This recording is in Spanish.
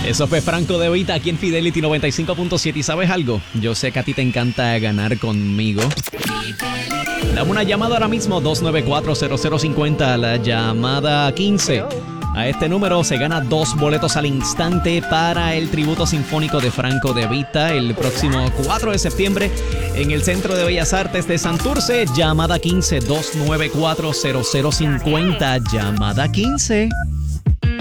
Eso fue Franco De Vita aquí en Fidelity 95.7. ¿Y sabes algo? Yo sé que a ti te encanta ganar conmigo. Dame una llamada ahora mismo, 294-0050, la llamada 15. A este número se gana 2 boletos al instante para el tributo sinfónico de Franco De Vita el próximo 4 de septiembre en el Centro de Bellas Artes de Santurce. Llamada 15, 294-0050, llamada 15.